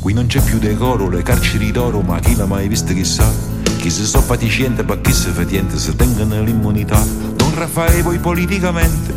Qui non c'è più decoro, le carceri d'oro, ma chi l'ha mai visto chissà? Chi si so fatiscente, ma chi si fetiente, se tengono l'immunità. Don Raffaele poi politicamente